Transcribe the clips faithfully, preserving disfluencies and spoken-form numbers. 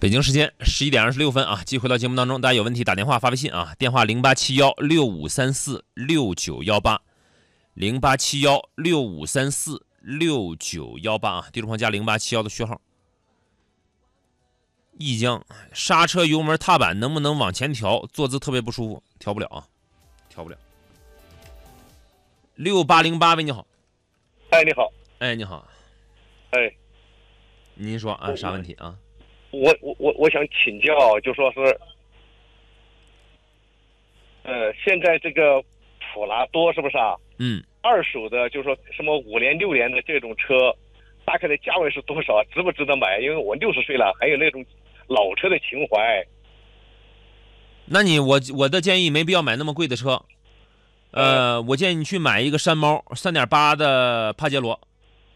北京时间十一点二十六分啊，继续回到节目当中，大家有问题打电话发微信啊，电话零八七幺六五三四六九幺八，零八七幺六五三四六九幺八啊，地图旁加零八七幺的序号。一江刹车油门踏板能不能往前调？坐姿特别不舒服，调不了啊，调不了。六八零八喂，你好。 哎，你好。 哎，你好。 哎， 您说啊，啥问题啊？ 我我我我想请教，就说是，呃，现在这个普拉多是不是啊？ 嗯。 二手的，就说什么五年六年的这种车，大概的价位是多少？值不值得买？因为我六十岁了，还有那种老车的情怀。 那你我我的建议没必要买那么贵的车。呃，我建议你去买一个山猫三点八的帕杰罗。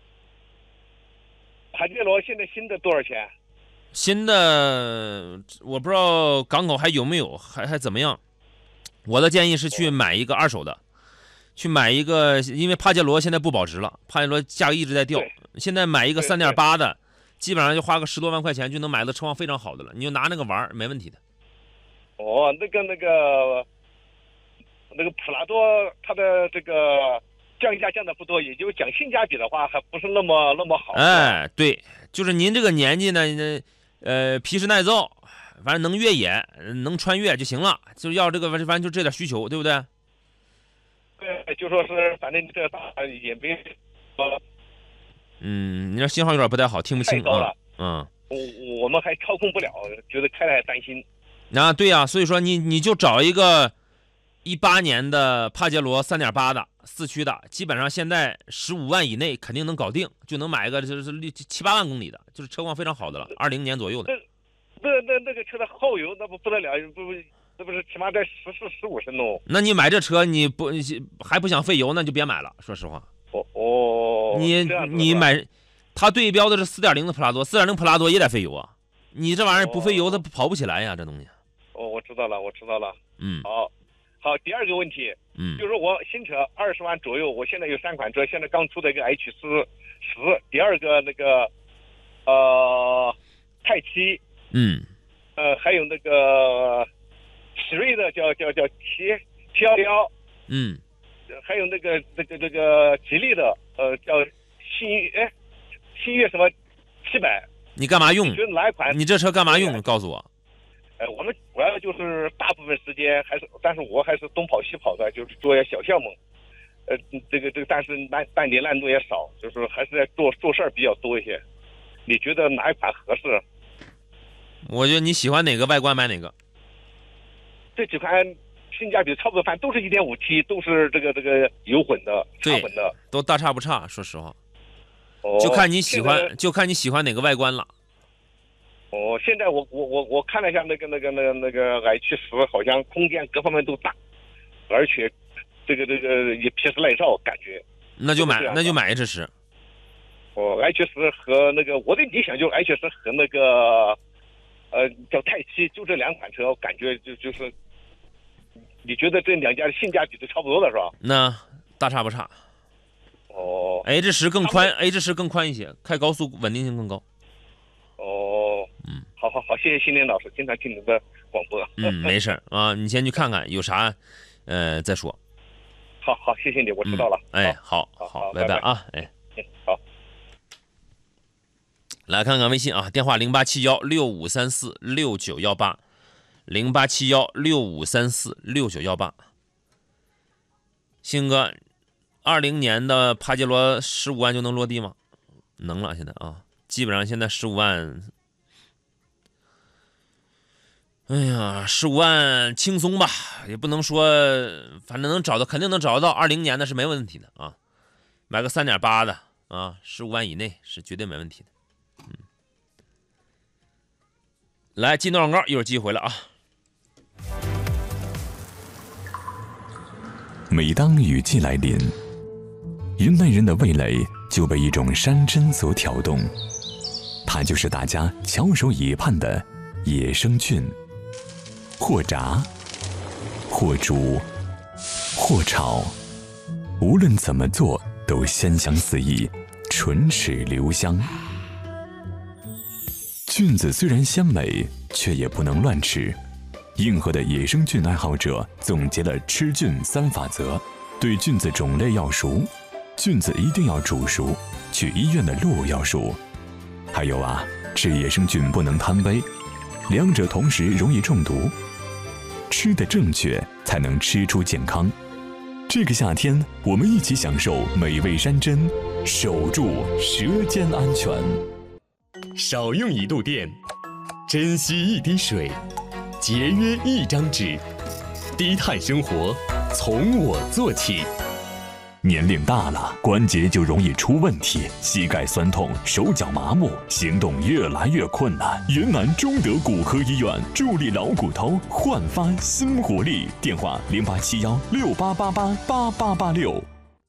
帕杰罗现在新的多少钱？ 新的我不知道港口还有没有，还还怎么样？我的建议是去买一个二手的，去买一个，因为帕杰罗现在不保值了，帕杰罗价格一直在掉。现在买一个三点八的，基本上就花个十多万块钱就能买到车况非常好的了，你就拿那个玩没问题的。 哦，那个那个那个普拉多，它的这个降价降的不多，也就讲性价比的话，还不是那么那么好。 哎，对，就是您这个年纪呢，呃，皮实耐造，反正能越野，能穿越就行了，就要这个，反正就这点需求，对不对？ 对，就说是反正这大也没。 嗯，你这信号有点不太好，听不清啊。嗯， 我我们还操控不了，觉得开来担心。 啊，对呀、啊，所以说你你就找一个一八年的帕杰罗三点八的四驱的，基本上现在十五万以内肯定能搞定，就能买一个就是六七八万公里的，就是车况非常好的了，二零年左右的。 那那那个车的耗油那不不得了，不不那不是起码在十四十五升哦。 那你买这车你不还不想费油，那就别买了。说实话。 哦哦。 你你买，它对标的是四点零的普拉多，四点零普拉多也得费油啊。你这玩意儿不费油，它跑不起来呀，这东西。 哦，我知道了，我知道了。 嗯。 好，好，第二个问题， 嗯， 就是我新车二十万左右，我现在有三款车，现在刚出的一个 H 四十，第二个那个呃泰七， 嗯， 呃还有那个奇瑞的叫叫叫七七幺幺， 嗯， 还有那个那个那个吉利的呃叫新哎新越什么七百。 你干嘛用？ 你觉得哪一款？ 你这车干嘛用？告诉我。 呃，我们主要就是大部分时间还是，但是我还是东跑西跑的，就是做一些小项目。呃，这个这个，但是烂半点烂度也少，就是还是在做做事儿比较多一些。你觉得哪一款合适？ 我觉得你喜欢哪个外观买哪个。 这几款性价比差不多，反正都是 一点五 T， 都是这个这个油混的、插混的， 都大差不差。说实话。 哦。 就看你喜欢，就看你喜欢哪个外观了。 哦，现在我我我我看了一下那个那个那个那个 H 十，好像空间各方面都大，而且这个这个也皮实耐造，感觉。 那就买那就买 H 十。 哦 ，H 十和那个我的理想就是 H 十和那个呃叫泰七，就这两款车，我感觉就就是，你觉得这两家的性价比都差不多的是吧？ 那大差不差。 哦 ，H 十更宽 ，H 十更宽一些，开高速稳定性更高。 哦， 嗯， 好好好，谢谢新林老师，经常听你的广播。 嗯，没事啊，你先去看看有啥，呃，再说。 好好，谢谢你，我知道了。 嗯、哎，好， 好， 好，拜拜啊，哎， 嗯，好。 来看看微信啊，电话零八七幺六五三四六九幺八，零八七幺六五三四六九幺八。星哥，二零年的帕杰罗十五万就能落地吗？能了，现在啊。基本上现在十五万，哎呀，十五万轻松吧，也不能说，反正能找到，肯定能找得到。二零年的是没问题的啊，买个三点八的啊，十五万以内是绝对没问题的。嗯，来进段广告，一会儿继续回来啊。 每当雨季来临，云南人的味蕾就被一种山珍所挑动。它就是大家翘首以盼的野生菌，或炸，或煮，或炒，无论怎么做都鲜香四溢，唇齿留香。 菌子虽然鲜美，却也不能乱吃。硬核的野生菌爱好者总结了吃菌三法则：对菌子种类要熟，菌子一定要煮熟，去医院的路要熟。还有啊，吃野生菌不能贪杯，两者同时容易中毒。吃得正确，才能吃出健康。这个夏天，我们一起享受美味山珍，守住舌尖安全。 少用一度电，珍惜一滴水，节约一张纸，低碳生活从我做起。 年龄大了，关节就容易出问题，膝盖酸痛，手脚麻木，行动越来越困难。云南中德骨科医院助力老骨头，焕发新活力。电话零八七幺六八八八八八八六。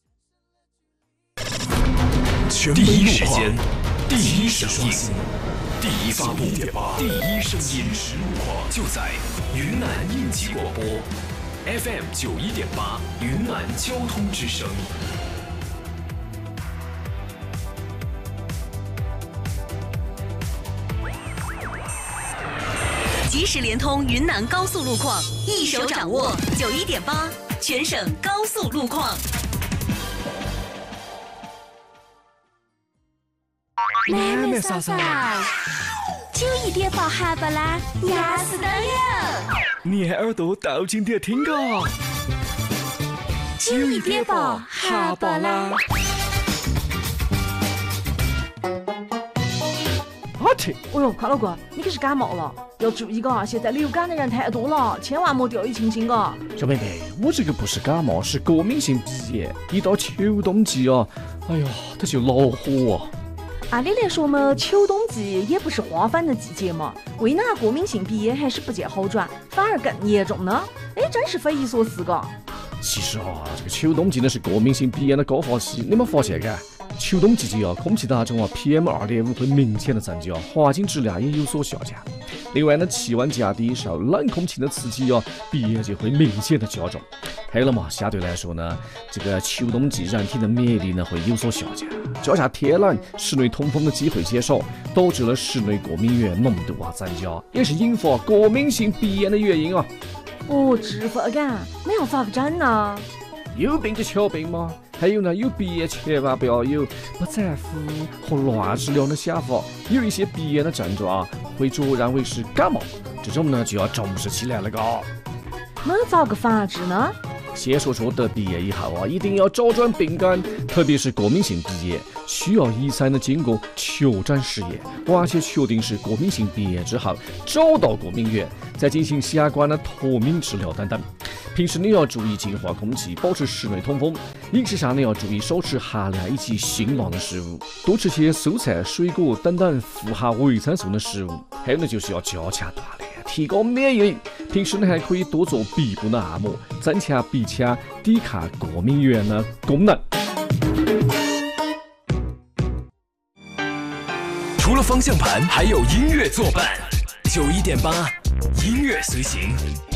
第一时间，第一声音，第一发布，第一声音，就在云南应急广播 F M 九一点八，云南交通之声。 即时联通云南高速路况，一手掌握九一点八，全省高速路况。 妹妹嫂嫂，九一点八喊不啦？压死的哟！ 你耳朵倒进点听个。 九一点八喊不啦？ 我去！ 哦哟，快老哥，你可是感冒了，要注意个，现在流感的人太多了，千万莫掉以轻心个。 小妹妹，我这个不是感冒，是过敏性鼻炎。一到秋冬季啊，哎呀，它就恼火啊。 按理来说嘛，秋冬季也不是花粉的季节嘛，为哪过敏性鼻炎还是不见好转，反而更严重呢？哎，真是匪夷所思个。 其实啊，这个秋冬季呢是过敏性鼻炎的高发期，你们发现干？秋冬季节啊，空气当中啊 P M 二点五 会明显的增加，环境质量也有所下降。另外呢，气温降低，受冷空气的刺激啊，鼻炎就会明显的加重。还有了嘛，相对来说呢，这个秋冬季人体的免疫力呢会有所下降，加上天冷，室内通风的机会减少，导致了室内过敏原浓度啊增加，也是引发过敏性鼻炎的原因啊。 哦，治法干，那要咋个整呢？ 有病就瞧病嘛。还有呢，有鼻炎千万不要有不在乎和乱治疗的想法。有一些鼻炎的症状啊，会着认为是感冒，这种呢就要重视起来了个。 那咋个防治呢？ 先说说得鼻炎以后啊，一定要找准病根，特别是过敏性鼻炎，需要医生的经过确诊试验，完全确定是过敏性鼻炎之后，找到过敏源，再进行相关的脱敏治疗等等。平时你要注意净化空气，保持室内通风。饮食上呢要注意少吃寒凉以及辛辣的食物，多吃些蔬菜、水果等等富含维生素的食物。还有呢就是要加强锻炼，提高免疫力。平时呢还可以多做鼻部的按摩，增强鼻腔抵抗过敏源的功能。 除了方向盘，还有音乐作伴。九一点八，音乐随行。